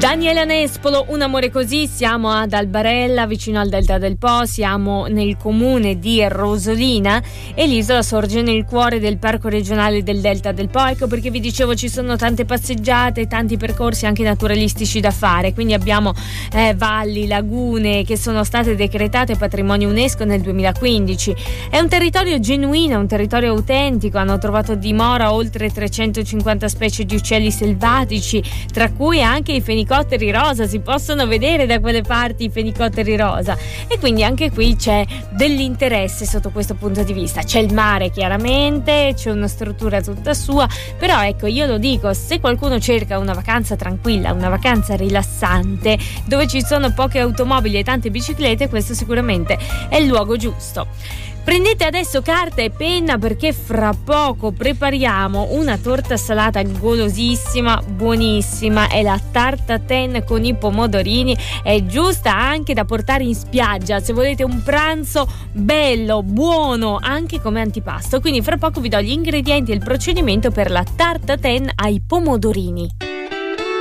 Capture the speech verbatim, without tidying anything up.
Daniela Nespolo, Un amore così. Siamo ad Albarella, vicino al Delta del Po, siamo nel comune di Rosolina e l'isola sorge nel cuore del Parco regionale del Delta del Po. Ecco perché vi dicevo, ci sono tante passeggiate, tanti percorsi anche naturalistici da fare, quindi abbiamo eh, valli, lagune che sono state decretate patrimonio UNESCO nel duemilaquindici. È un territorio genuino, un territorio autentico, hanno trovato dimora oltre trecentocinquanta specie di uccelli selvatici, tra cui anche i fenicotteri rosa. Si possono vedere da quelle parti i fenicotteri rosa, e quindi anche qui c'è dell'interesse sotto questo punto di vista. C'è il mare, chiaramente, c'è una struttura tutta sua, però ecco, io lo dico, se qualcuno cerca una vacanza tranquilla, una vacanza rilassante dove ci sono poche automobili e tante biciclette, questo sicuramente è il luogo giusto. Prendete adesso carta e penna, perché fra poco prepariamo una torta salata golosissima, buonissima. È la tartatin con i pomodorini, è giusta anche da portare in spiaggia se volete un pranzo bello, buono, anche come antipasto. Quindi fra poco vi do gli ingredienti e il procedimento per la tartatin ai pomodorini.